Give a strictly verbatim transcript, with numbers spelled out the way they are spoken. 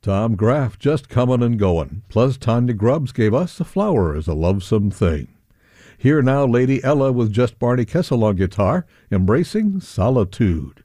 Tom Graff just comin' and goin', plus Tanya Grubbs gave us A Flower is a Lovesome Thing. Here now Lady Ella with just Barney Kessel on guitar, embracing Solitude.